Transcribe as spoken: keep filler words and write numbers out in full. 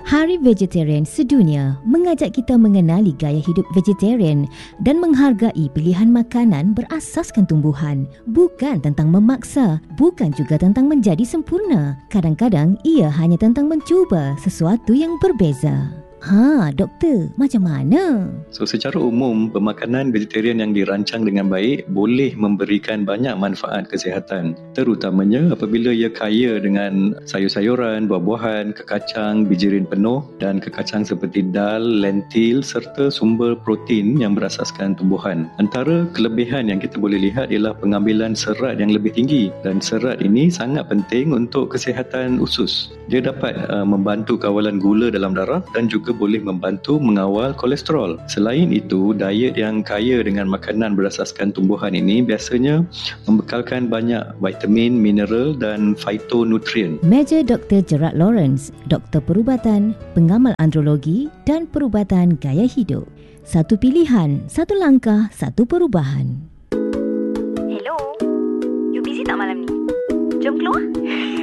Hari Vegetarian Sedunia mengajak kita mengenali gaya hidup vegetarian dan menghargai pilihan makanan berasaskan tumbuhan. Bukan tentang memaksa, bukan juga tentang menjadi sempurna. Kadang-kadang ia hanya tentang mencuba sesuatu yang berbeza. Ha, doktor, macam mana? So, secara umum, pemakanan vegetarian yang dirancang dengan baik boleh memberikan banyak manfaat kesihatan. Terutamanya apabila ia kaya dengan sayur-sayuran, buah-buahan, kekacang, bijirin penuh dan kekacang seperti dal, lentil serta sumber protein yang berasaskan tumbuhan. Antara kelebihan yang kita boleh lihat ialah pengambilan serat yang lebih tinggi, dan serat ini sangat penting untuk kesihatan usus. Dia dapat uh, membantu kawalan gula dalam darah dan juga boleh membantu mengawal kolesterol. Selain itu, diet yang kaya dengan makanan berasaskan tumbuhan ini biasanya membekalkan banyak vitamin, mineral dan phytonutrien. Meja Doktor Gerard Lawrence, doktor perubatan, pengamal andrologi dan perubatan gaya hidup. Satu pilihan, satu langkah, satu perubahan. Hello, you busy tak malam ni? Jom keluar.